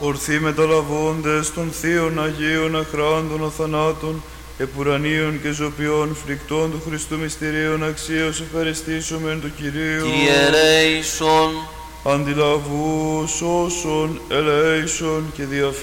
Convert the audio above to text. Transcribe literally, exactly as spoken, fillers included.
ορθοί μεταλαβώντες των θείων Αγίων αχράντων αθανάτων, επουρανίων και ζωπιών φρικτών του Χριστού μυστηρίων αξίως ευχαριστήσομεν του Κυρίου. Κύριε ελέησον. Αντιλαβούς όσων ελέησον και διαφύλαξον